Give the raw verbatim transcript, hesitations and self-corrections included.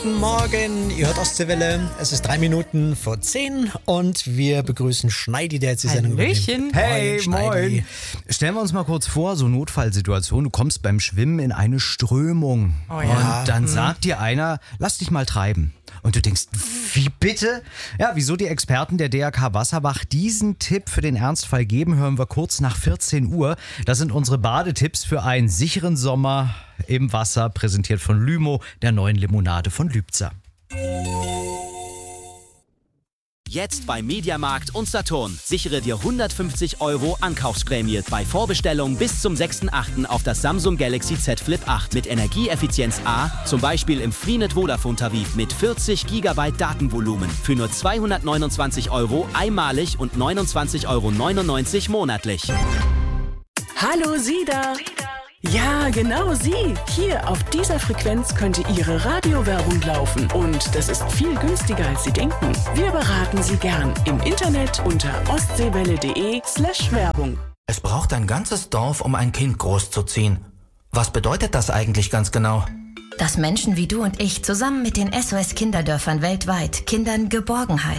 Guten Morgen, ihr hört Ostseewelle. Es ist drei Minuten vor zehn und wir begrüßen Schneidi, der jetzt die Sendung Hallöchen. übernimmt. Hey, moin. Stellen wir uns mal kurz vor, so Notfallsituation, du kommst beim Schwimmen in eine Strömung. Oh ja. Und dann sagt dir einer, lass dich mal treiben. Und du denkst, wie bitte? Ja, wieso die Experten der D R K Wasserwach diesen Tipp für den Ernstfall geben, hören wir kurz nach vierzehn Uhr. Das sind unsere Badetipps für einen sicheren Sommer im Wasser, präsentiert von Lymo, der neuen Limonade von Lübzer. Jetzt bei Mediamarkt und Saturn. Sichere dir hundertfünfzig Euro Ankaufsprämie bei Vorbestellung bis zum sechsten achten auf das Samsung Galaxy Z Flip acht mit Energieeffizienz A, zum Beispiel im Freenet Vodafone Tarif mit vierzig Gigabyte Datenvolumen für nur zweihundertneunundzwanzig Euro einmalig und neunundzwanzig Euro neunundneunzig monatlich. Hallo Sie da! Ja, genau Sie. Hier auf dieser Frequenz könnte Ihre Radiowerbung laufen. Und das ist viel günstiger, als Sie denken. Wir beraten Sie gern im Internet unter ostseewelle.de slash Werbung. Es braucht ein ganzes Dorf, um ein Kind großzuziehen. Was bedeutet das eigentlich ganz genau? Dass Menschen wie du und ich zusammen mit den S O S-Kinderdörfern weltweit Kindern Geborgenheit,